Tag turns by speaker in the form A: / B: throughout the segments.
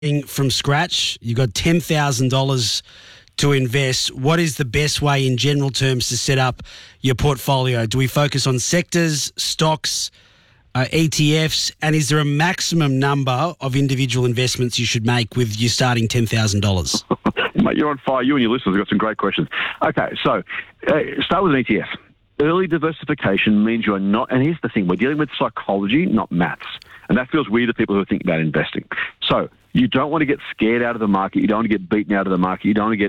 A: from scratch. You've got $10,000 to invest. What is the best way in general terms to set up your portfolio? Do we focus on sectors, stocks, ETFs, and is there a maximum number of individual investments you should make with your starting $10,000?
B: Mate, you're on fire. You and your listeners have got some great questions. Okay, so start with an ETF. Early diversification means you're not, and here's the thing, we're dealing with psychology, not maths. And that feels weird to people who think about investing. So you don't want to get scared out of the market. You don't want to get beaten out of the market. You don't want to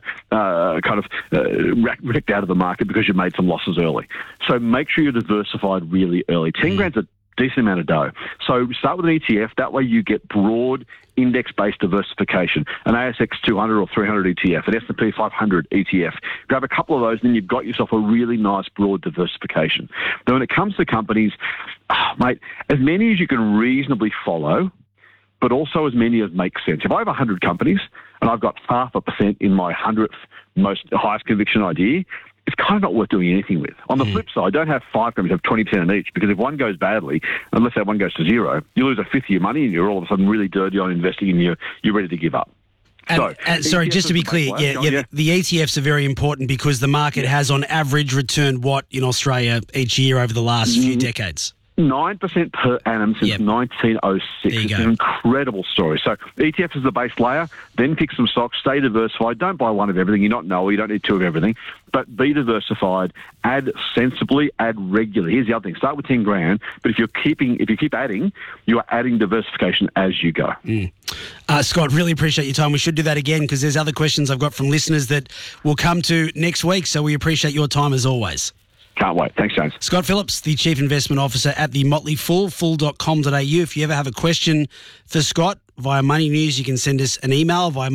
B: get, wrecked out of the market because you've made some losses early. So make sure you're diversified really early. 10 grand's a decent amount of dough. So start with an ETF. That way you get broad index-based diversification, an ASX 200 or 300 ETF, an S&P 500 ETF. Grab a couple of those, and then you've got yourself a really nice broad diversification. Then when it comes to companies, mate, as many as you can reasonably follow, but also as many as make sense. If I have 100 companies and I've got 0.5% in my 100th highest conviction idea, it's kind of not worth doing anything with. On the flip side, don't have 5 companies, have 20% in each, because if one goes badly, unless that one goes to zero, you lose a fifth of your money and you're all of a sudden really dirty on investing and you're ready to give up.
A: Sorry, just to be clear, the ETFs are very important because the market has on average returned what in Australia each year over the last few decades?
B: 9% per annum since 1906. It's an incredible story. So ETF is the base layer, then pick some stocks, stay diversified. Don't buy one of everything. You're not Noah. You don't need 2 of everything. But be diversified, add sensibly, add regularly. Here's the other thing. Start with 10 grand, but if you keep adding, you are adding diversification as you go.
A: Scott, really appreciate your time. We should do that again because there's other questions I've got from listeners that we'll come to next week. So we appreciate your time as always.
B: Can't wait. Thanks, James.
A: Scott Phillips, the Chief Investment Officer at the Motley Fool, fool.com.au. If you ever have a question for Scott via Money News, you can send us an email via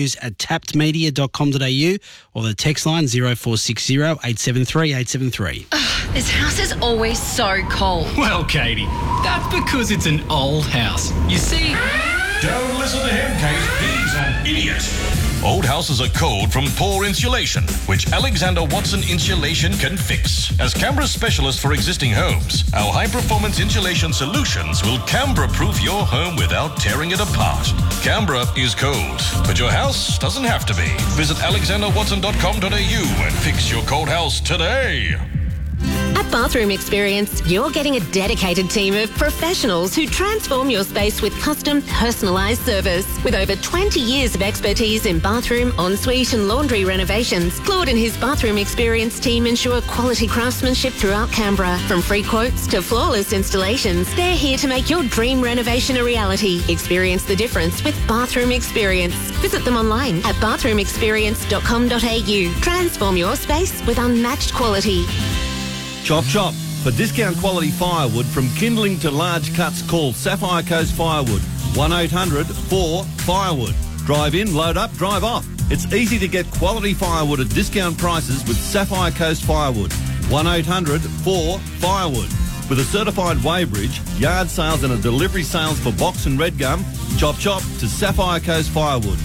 A: moneynews@tappedmedia.com.au or the text line 0460 873 873.
C: This house is always so cold.
D: Well, Katie, that's because it's an old house. You see...
E: Don't listen to him, Kate. He's an idiot.
F: Old houses are cold from poor insulation, which Alexander Watson Insulation can fix. As Canberra's specialist for existing homes, our high-performance insulation solutions will Canberra-proof your home without tearing it apart. Canberra is cold, but your house doesn't have to be. Visit alexanderwatson.com.au and fix your cold house today.
G: At Bathroom Experience, you're getting a dedicated team of professionals who transform your space with custom, personalised service. With over 20 years of expertise in bathroom, ensuite and laundry renovations, Claude and his Bathroom Experience team ensure quality craftsmanship throughout Canberra. From free quotes to flawless installations, they're here to make your dream renovation a reality. Experience the difference with Bathroom Experience. Visit them online at bathroomexperience.com.au. Transform your space with unmatched quality.
H: Chop Chop. For discount quality firewood from kindling to large cuts, call Sapphire Coast Firewood. 1-800-4-FIREWOOD. Drive in, load up, drive off. It's easy to get quality firewood at discount prices with Sapphire Coast Firewood. 1-800-4-FIREWOOD. With a certified weighbridge, yard sales and a delivery sales for box and red gum, Chop Chop to Sapphire Coast Firewood.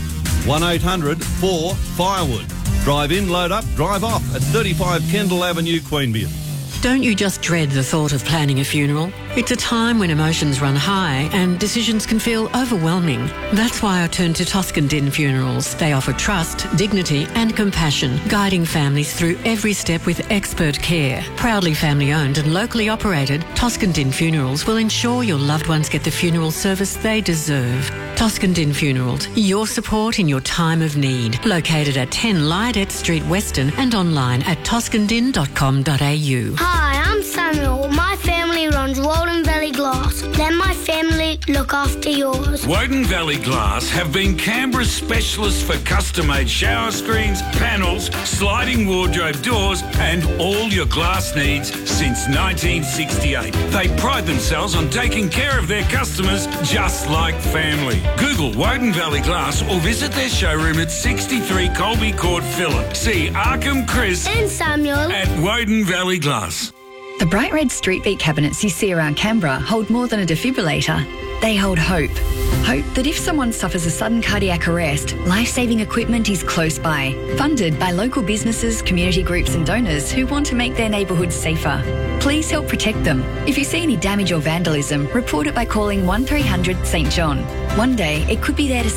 H: 1-800-4-FIREWOOD. Drive in, load up, drive off at 35 Kendall Avenue, Queanbeyan.
I: Don't you just dread the thought of planning a funeral? It's a time when emotions run high and decisions can feel overwhelming. That's why I turned to Toscan Din Funerals. They offer trust, dignity and compassion, guiding families through every step with expert care. Proudly family owned and locally operated, Toscan Din Funerals will ensure your loved ones get the funeral service they deserve. Toscan Din Funerals, your support in your time of need. Located at 10 Lydet Street, Weston and online at toscandin.com.au.
J: Hi, I'm Samuel. My family runs Woden Valley Glass. Let my family look after yours.
E: Woden Valley Glass have been Canberra's specialists for custom-made shower screens, panels, sliding wardrobe doors and all your glass needs since 1968. They pride themselves on taking care of their customers just like family. Google Woden Valley Glass or visit their showroom at 63 Colby Court, Phillip. See Arkham, Chris
J: and Samuel
E: at Woden Valley Glass.
K: The bright red street beat cabinets you see around Canberra hold more than a defibrillator. They hold hope. Hope that if someone suffers a sudden cardiac arrest, life-saving equipment is close by. Funded by local businesses, community groups and donors who want to make their neighbourhoods safer. Please help protect them. If you see any damage or vandalism, report it by calling 1300 St John. One day, it could be there to